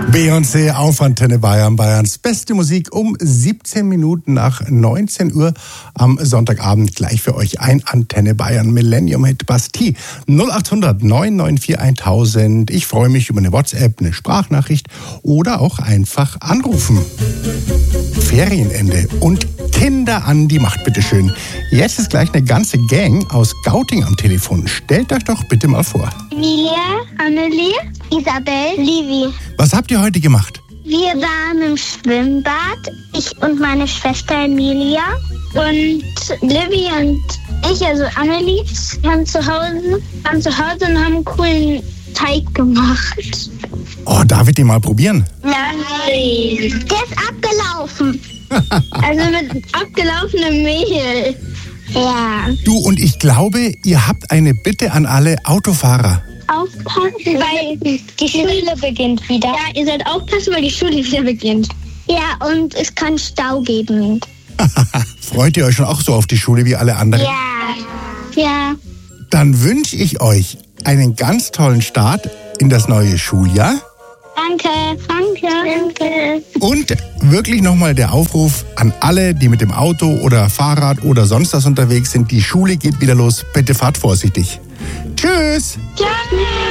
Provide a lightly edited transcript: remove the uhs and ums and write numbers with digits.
Beyoncé auf Antenne Bayern, Bayerns beste Musik um 17 Minuten nach 19 Uhr am Sonntagabend. Gleich für euch ein Antenne Bayern Millennium Hit Bastille 0800 994 1000. Ich freue mich über eine WhatsApp, eine Sprachnachricht oder auch einfach anrufen. Ferienende und Kinder an die Macht, bitteschön. Jetzt ist gleich eine ganze Gang aus Gauting am Telefon. Stellt euch doch bitte mal vor. Emilia, Annelie, Isabel, Livi. Was habt ihr heute gemacht? Wir waren im Schwimmbad, ich und meine Schwester Emilia. Und Livi und ich, also Annelie, waren zu Hause und haben einen coolen Teig gemacht. Oh, darf ich den mal probieren? Nein. Der ist abgelaufen. Also mit abgelaufenem Mehl. Ja. Du, und ich glaube, ihr habt eine Bitte an alle Autofahrer. Aufpassen, weil die Schule beginnt wieder. Ja, ihr sollt aufpassen, weil die Schule wieder beginnt. Ja, und es kann Stau geben. Freut ihr euch schon auch so auf die Schule wie alle anderen? Ja. Ja. Dann wünsche ich euch einen ganz tollen Start in das neue Schuljahr. Danke. Danke. Und wirklich nochmal der Aufruf an alle, die mit dem Auto oder Fahrrad oder sonst was unterwegs sind. Die Schule geht wieder los. Bitte fahrt vorsichtig. Tschüss. Tschüss.